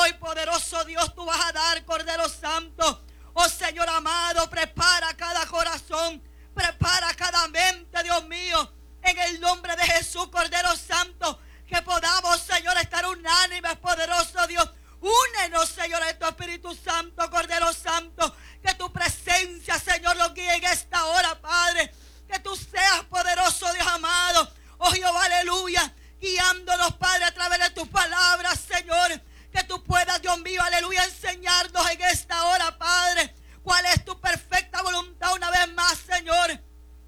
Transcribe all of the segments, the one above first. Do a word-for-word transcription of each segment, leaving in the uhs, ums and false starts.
hoy, poderoso Dios, tú vas a dar, Cordero Santo. Oh Señor amado, prepara cada corazón, prepara cada mente, Dios mío, en el nombre de Jesús, Cordero Santo, que podamos, Señor, estar unánimes, poderoso Dios. Únenos, Señor, en tu Espíritu Santo, Cordero Santo, que tu presencia, Señor, nos guíe en esta hora, Padre, que tú seas poderoso, Dios amado, oh Jehová, aleluya, guiándonos, Padre, a través de tus palabras, Señor, que tú puedas, Dios mío, aleluya, enseñarnos en esta hora, Padre, cuál es tu perfecta voluntad una vez más, Señor,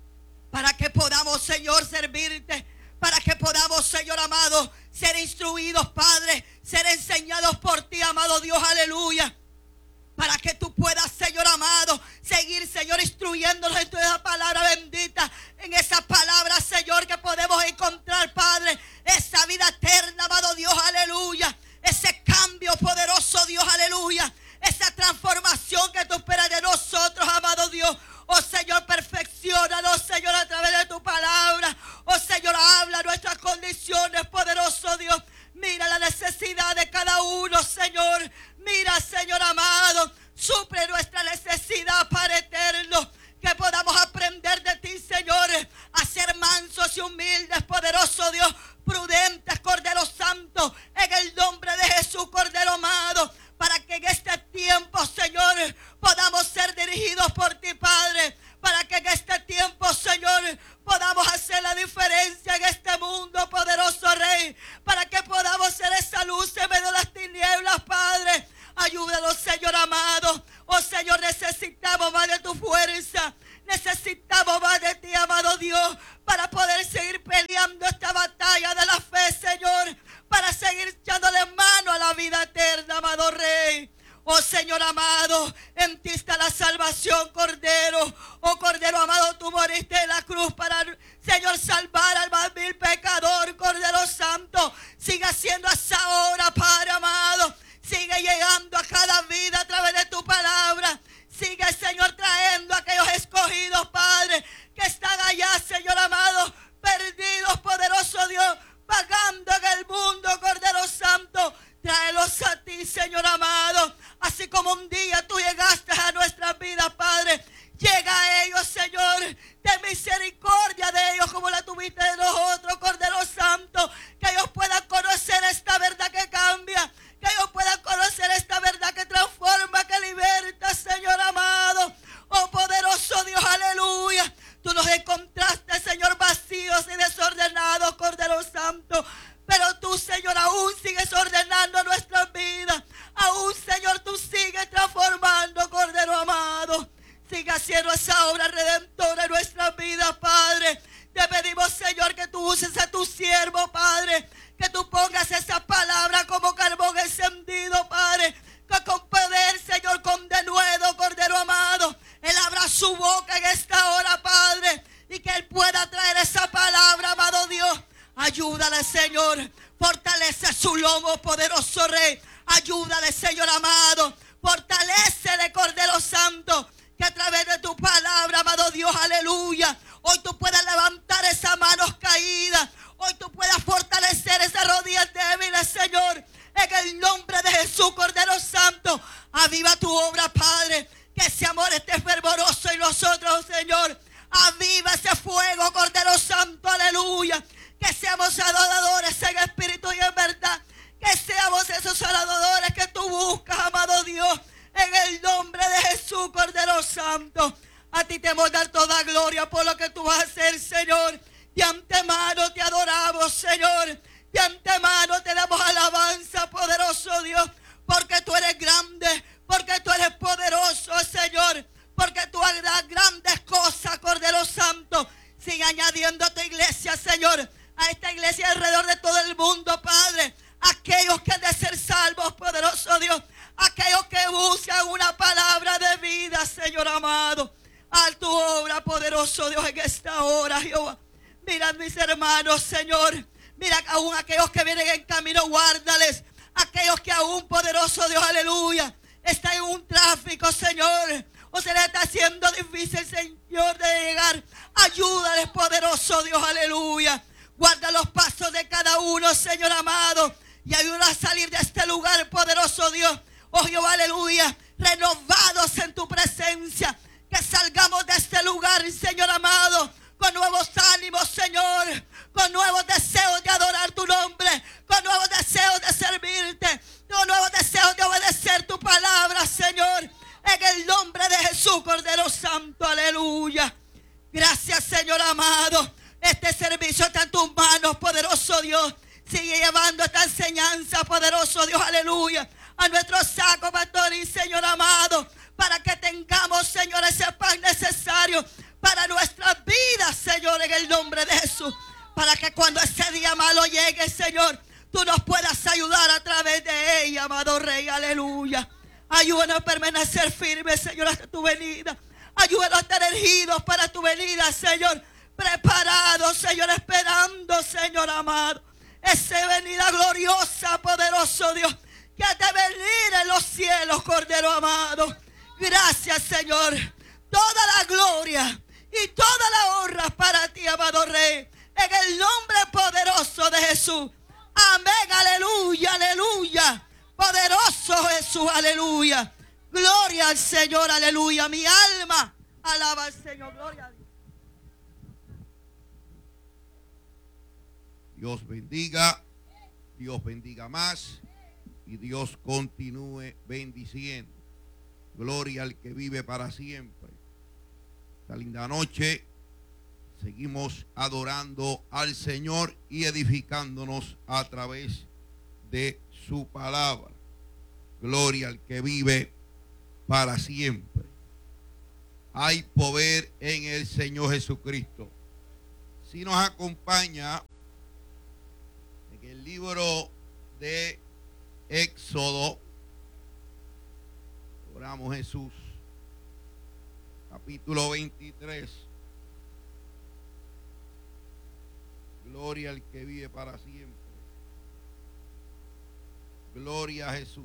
para que podamos, Señor, servirte, para que podamos, Señor amado, ser instruidos, Padre, ser enseñados por ti, amado Dios, aleluya, para que tú puedas, Señor amado, seguir, Señor, instruyéndonos en tu palabra bendita, en esa palabra, Señor, que podemos encontrar, Padre, esa vida eterna, amado Dios, aleluya, ese cambio poderoso, Dios, aleluya, esa transformación que tú esperas de nosotros, amado Dios. Oh Señor, perfecciónanos, Señor, a través de tu palabra. Oh Señor, habla nuestras condiciones, poderoso Dios. Mira la necesidad de cada uno, Señor. Mira, Señor amado, suple nuestra necesidad, Padre eterno. Que podamos aprender de ti, Señor, a ser mansos y humildes, poderoso Dios, prudentes, Cordero Santo, en el nombre de Jesús, Cordero amado, para que en este tiempo, Señor, podamos ser dirigidos por ti, Padre, para que en este tiempo, Señor, podamos hacer la diferencia en este mundo, poderoso Rey, para que podamos ser esa luz en medio de las tinieblas, Padre. Ayúdanos, Señor amado. Oh Señor, necesitamos más de tu fuerza. Necesitamos más de ti, amado Dios, para poder seguir peleando esta batalla de la fe, Señor, para seguir echándole mano a la vida eterna, amado Rey. Oh Señor amado, en ti está la salvación, Cordero. Oh Cordero amado, tú moriste en la cruz para, Señor, salvar al más vil pecador, Cordero Santo. Sigue siendo hasta ahora, Padre amado. Sigue llegando a cada vida a través de tu palabra. Sigue, Señor, trayendo a aquellos escogidos, Padre, que están allá, Señor amado, perdidos, poderoso Dios, vagando en el mundo, Cordero Santo. Tráelos a ti, Señor amado, así como un día tú llegaste a nuestras vidas, Padre. Llega a ellos, Señor, ten misericordia de ellos como la tuviste de nosotros, Cordero Santo. Que ellos puedan conocer esta verdad que cambia, que ellos puedan conocer esta verdad que transforma, que liberta, Señor amado. Oh poderoso Dios, aleluya. Tú nos encontraste, Señor, vacíos y desordenados, Cordero Santo. Pero tú, Señor, aún sigues ordenando nuestras vidas. Aún, Señor, tú sigues transformando, Cordero amado. Sigue haciendo esa obra redentora en nuestras vidas, Padre. Te pedimos, Señor, que tú uses a tu siervo, Padre. Que tú pongas esa palabra como carbón encendido, Padre. Que con poder, Señor, con denuedo, Cordero amado, Él abra su boca en esta hora, Padre. Y que Él pueda traer esa palabra, amado Dios. Ayúdale, Señor. Fortalece su lomo, poderoso Rey. Ayúdale, Señor amado. Fortalécele, Cordero Santo. Que a través de tu palabra, amado Dios, aleluya, hoy tú puedas levantar esas manos caídas. Hoy tú puedas fortalecer esas rodillas débiles, Señor. En el nombre de Jesús, Cordero Santo. Aviva tu obra, Padre. Que ese amor esté fervoroso en nosotros, Señor. Aviva ese fuego, Cordero Santo, aleluya. Que seamos adoradores en espíritu y en verdad. Que seamos esos adoradores que tú buscas, amado Dios. En el nombre de Jesús, Cordero Santo. A ti te hemos dar toda gloria por lo que tú vas a hacer, Señor. De antemano te adoramos, Señor. De antemano te damos alabanza, poderoso Dios. Porque tú eres grande. Porque tú eres poderoso, Señor. Porque tú harás grandes cosas, Cordero Santo. Sigue añadiendo a tu iglesia, Señor. A esta iglesia alrededor de todo el mundo, Padre. Aquellos que han de ser salvos, poderoso Dios. Aquellos que buscan una palabra de vida, Señor amado. A tu obra, poderoso Dios, en esta hora, Jehová. Mira mis hermanos, Señor. Mira aún aquellos que vienen en camino, guárdales. Aquellos que aún, poderoso Dios, aleluya, están en un tráfico, Señor. O se les está haciendo difícil, Señor, de llegar. Ayúdales, poderoso Dios, aleluya. Guarda los pasos de cada uno, Señor amado. Y ayuda a salir de este lugar, poderoso Dios. aleluya, renovados en tu presencia. Que salgamos de este lugar, Señor amado, con nuevos ánimos, Señor, con nuevos deseos de adorar tu nombre, con nuevos deseos de servirte, con nuevos deseos de obedecer tu palabra, Señor, en el nombre de Jesús, Cordero Santo, aleluya. Gracias, Señor amado. Este servicio está en tus manos, poderoso Dios. Sigue llevando esta enseñanza, poderoso Dios, aleluya, a nuestro saco, pastor y Señor amado, para que tengamos, Señor, ese pan necesario para nuestras vidas, Señor, en el nombre de Jesús. Para que cuando ese día malo llegue, Señor, tú nos puedas ayudar a través de ella, amado Rey, aleluya. Ayúdanos a permanecer firmes, Señor, hasta tu venida. Ayúdanos a estar erigidos para tu venida, Señor. Preparados, Señor, esperando, Señor amado, esa venida gloriosa, poderoso Dios, que ha de venir en los cielos, Cordero amado. Gracias, Señor. Toda la gloria y toda la honra para ti, amado Rey, en el nombre poderoso de Jesús. Amén, aleluya, aleluya. Poderoso Jesús, aleluya. Gloria al Señor, aleluya. Mi alma alaba al Señor, gloria a Dios. Dios bendiga, Dios bendiga más y Dios continúe bendiciendo. Gloria al que vive para siempre. Esta linda noche seguimos adorando al Señor y edificándonos a través de su palabra. Gloria al que vive para siempre. Hay poder en el Señor Jesucristo. Si nos acompaña en el libro de Éxodo, oramos Jesús, capítulo veintitrés. Gloria al que vive para siempre. Gloria a Jesús.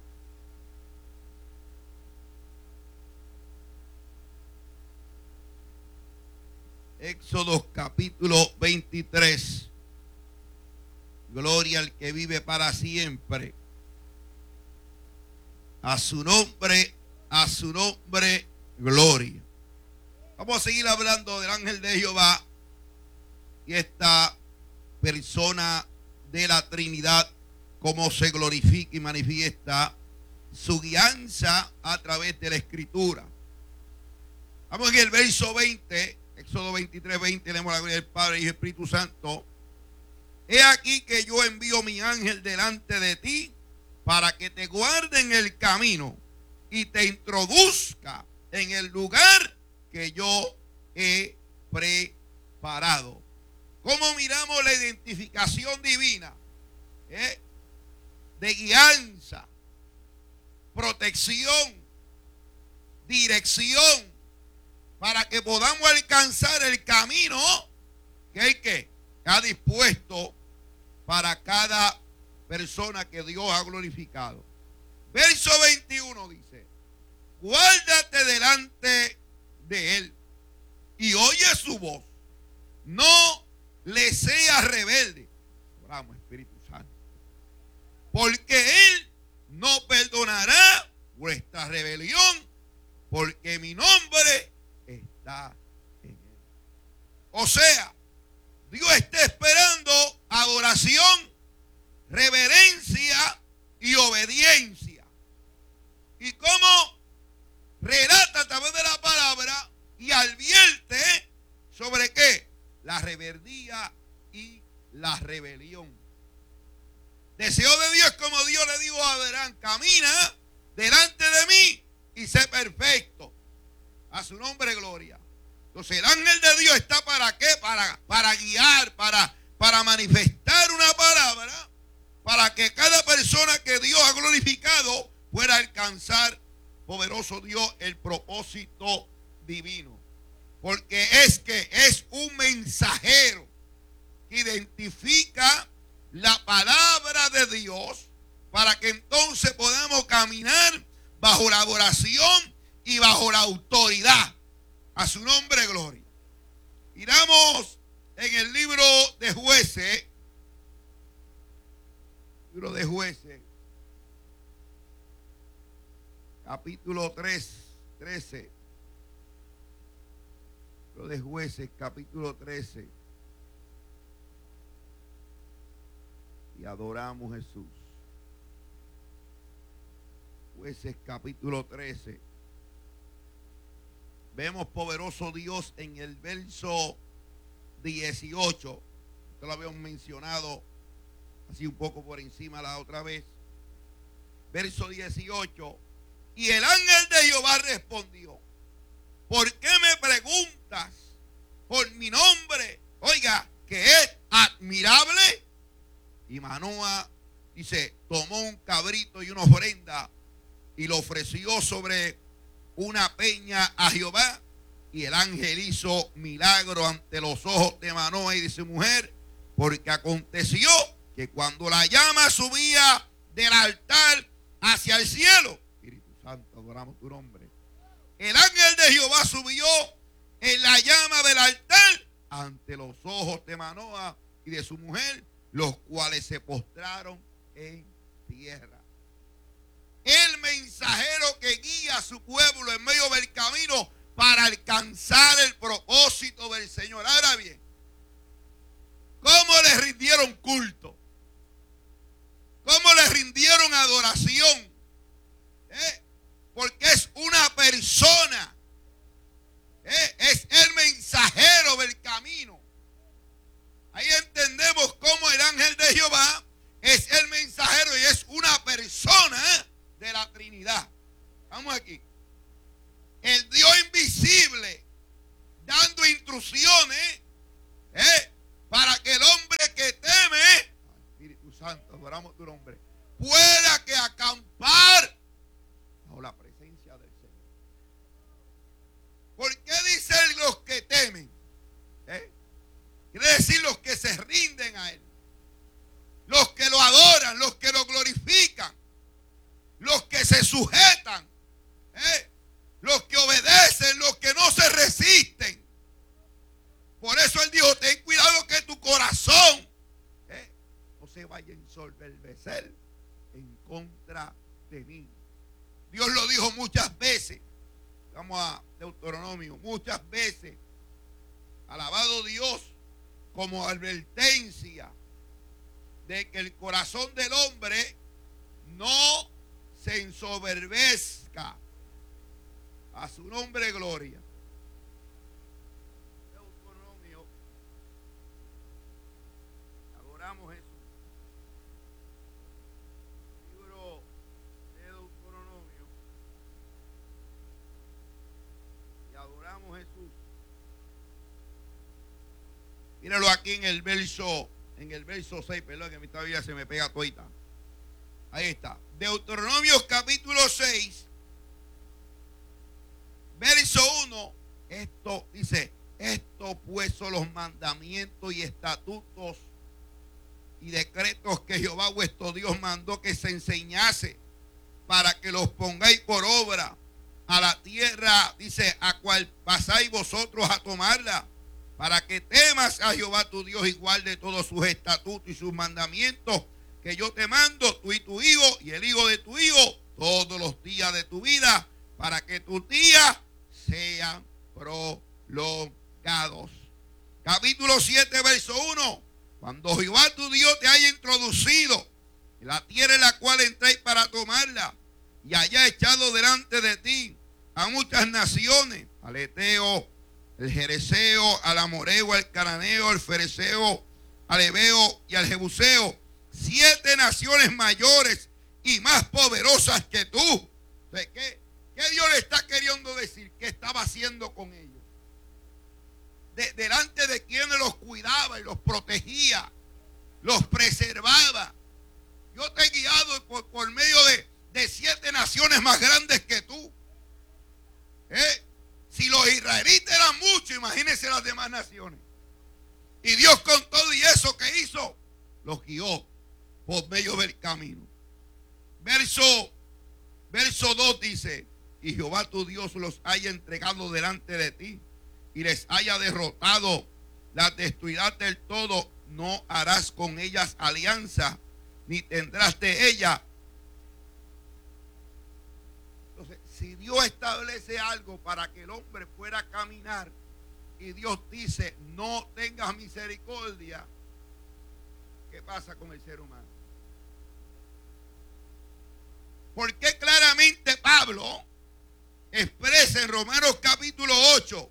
Éxodo capítulo veintitrés. Gloria al que vive para siempre. A su nombre, a su nombre, gloria. Vamos a seguir hablando del ángel de Jehová y esta persona de la Trinidad, cómo se glorifica y manifiesta su guianza a través de la Escritura. Vamos en el verso veinte, Éxodo veintitrés, veinte, leemos la gloria del Padre y del Espíritu Santo. He aquí que yo envío mi ángel delante de ti para que te guarde en el camino y te introduzca en el lugar que yo he preparado. ¿Cómo miramos la identificación divina? ¿Eh? De guianza, protección, dirección, para que podamos alcanzar el camino que hay que ha dispuesto para cada persona que Dios ha glorificado. Verso veintiuno dice: guárdate delante de él y oye su voz, no le seas rebelde. Oramos, Espíritu Santo, porque él no perdonará vuestra rebelión, porque mi nombre está en él. O sea, Dios está esperando adoración, reverencia y obediencia. Y como relata a través de la palabra y advierte sobre qué, la rebeldía y la rebelión. Deseo de Dios, como Dios le dijo a Abraham: camina delante de mí y sé perfecto. A su nombre, gloria. Entonces el ángel de Dios está para qué, para, para guiar, para, para manifestar una palabra, para que cada persona que Dios ha glorificado pueda alcanzar, poderoso Dios, el propósito divino. Porque es que es un mensajero que identifica la palabra de Dios para que entonces podamos caminar bajo la adoración y bajo la autoridad. A su nombre, gloria. Miramos en el libro de Jueces, libro de Jueces, capítulo tres, trece. Lo de Jueces, capítulo trece. Y adoramos a Jesús. Jueces, capítulo trece. Vemos poderoso Dios en el verso dieciocho. Esto lo habíamos mencionado así un poco por encima la otra vez. Verso dieciocho. Y el ángel de Jehová respondió: ¿por qué me preguntas por mi nombre? Oiga, que es admirable. Y Manoa, dice, tomó un cabrito y una ofrenda y lo ofreció sobre una peña a Jehová. Y el ángel hizo milagro ante los ojos de Manoa y de su mujer, porque aconteció que cuando la llama subía del altar hacia el cielo, Espíritu Santo, adoramos tu nombre, el ángel de Jehová subió en la llama del altar ante los ojos de Manoa y de su mujer, los cuales se postraron en tierra. El mensajero que guía a su pueblo en medio del camino para alcanzar el propósito del Señor. Ahora bien, ¿cómo le rindieron culto? ¿Cómo le rindieron adoración? ¿Eh? Porque es una persona. ¿Eh? Es el mensajero del camino. Ahí entendemos cómo el ángel de Jehová es el mensajero y es una persona de la Trinidad. Vamos aquí. El Dios invisible dando instrucciones ¿eh? para que el hombre que teme, Espíritu Santo, adoramos tu nombre, pueda que acampar bajo la presencia del Señor. ¿Por qué dicen los que temen? ¿Eh? Quiere decir los que se rinden a Él, los que lo adoran, los que lo glorifican, los que se sujetan, ¿eh? los que obedecen, los que no se resisten. Por eso Él dijo: ten cuidado que tu corazón ¿eh? no se vaya a ensoberbecer en contra de mí. Dios lo dijo muchas veces. Vamos a Deuteronomio, muchas veces. Alabado Dios, como advertencia de que el corazón del hombre no se ensoberbezca. A su nombre gloria. Deuteronomio. Adoramos Jesús. Libro de Deuteronomio. Y adoramos Jesús. Míralo aquí en el verso, en el verso seis, perdón, que mi Biblia se me pega toita. Ahí está. Deuteronomio capítulo seis. Verso uno, esto dice: esto pues son los mandamientos y estatutos y decretos que Jehová vuestro Dios mandó que se enseñase, para que los pongáis por obra a la tierra, dice, a cual pasáis vosotros a tomarla, para que temas a Jehová tu Dios y guarde todos sus estatutos y sus mandamientos que yo te mando, tú y tu hijo y el hijo de tu hijo, todos los días de tu vida, para que tus días sean prolongados. Capítulo siete, verso uno. Cuando Jehová tu Dios te haya introducido en la tierra en la cual entréis para tomarla, y haya echado delante de ti a muchas naciones, al Eteo, el Jereseo, al Amoreo, al Cananeo, al Fereceo, al Ebeo y al Jebuseo, siete naciones mayores y más poderosas que tú. ¿De qué? ¿Qué Dios le está queriendo decir? ¿Qué estaba haciendo con ellos? De, delante de quienes los cuidaba y los protegía, los preservaba. Yo te he guiado por, por medio de, de siete naciones más grandes que tú. ¿Eh? Si los israelitas eran muchos, imagínense las demás naciones. Y Dios, con todo y eso que hizo, los guió por medio del camino. Verso, verso dos dice: y Jehová tu Dios los haya entregado delante de ti y les haya derrotado, las destruirás del todo, no harás con ellas alianza, ni tendrás de ellas. Esto Entonces, si Dios establece algo para que el hombre pueda caminar y Dios dice, no tengas misericordia, ¿qué pasa con el ser humano? Porque claramente Pablo expresa en Romanos capítulo ocho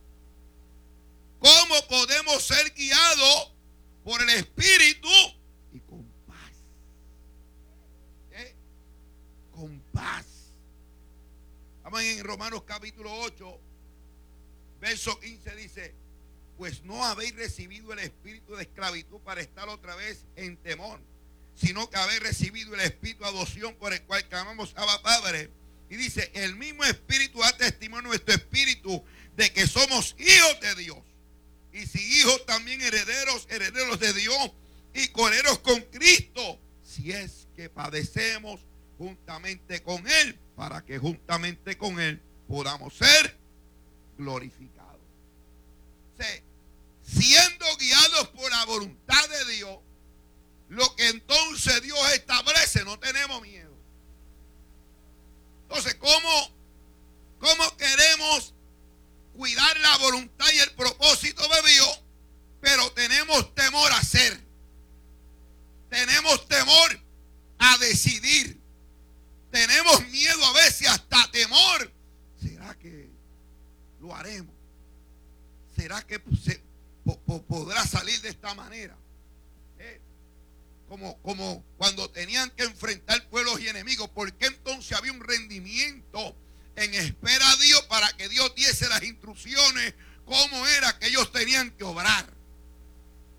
cómo podemos ser guiados por el Espíritu y con paz. ¿Eh? Con paz. Vamos en Romanos capítulo ocho, verso quince, dice, pues no habéis recibido el espíritu de esclavitud para estar otra vez en temor, sino que habéis recibido el espíritu de adopción por el cual clamamos Abba Padre. Y dice, el mismo espíritu da testimonio a nuestro espíritu de que somos hijos de Dios. Y si hijos, también herederos, herederos de Dios y coherederos con Cristo, si es que padecemos juntamente con Él, para que juntamente con Él podamos ser glorificados. O sea, siendo guiados por la voluntad de Dios, lo que entonces Dios establece, no tenemos miedo. Entonces, ¿cómo, cómo queremos cuidar la voluntad y el propósito de Dios, pero tenemos temor a hacer? Tenemos temor a decidir. Tenemos miedo a veces, hasta temor. ¿Será que lo haremos? ¿Será que se, po, po, podrá salir de esta manera? ¿Eh? Como, como cuando tenían que enfrentar pueblos y enemigos. ¿Por qué entonces había un rendimiento en espera a Dios para que Dios diese las instrucciones cómo era que ellos tenían que obrar?